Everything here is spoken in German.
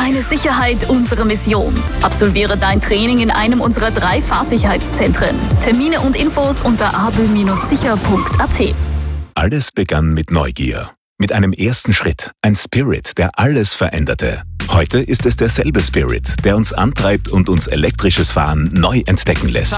Deine Sicherheit, unsere Mission. Absolviere dein Training in einem unserer 3 Fahrsicherheitszentren. Termine und Infos unter abö-sicher.at. Alles begann mit Neugier. Mit einem ersten Schritt. Ein Spirit, der alles veränderte. Heute ist es derselbe Spirit, der uns antreibt und uns elektrisches Fahren neu entdecken lässt.